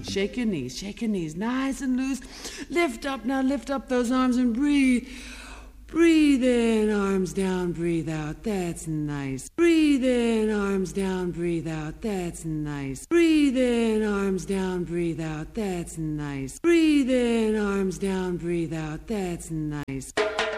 Shake your knees, nice and loose. Lift up now, lift up those arms and breathe. Breathe in, arms down, breathe out, that's nice. Breathe in, arms down, breathe out, that's nice. Breathe in, arms down, breathe out, that's nice. Breathe in, arms down, breathe out, that's nice.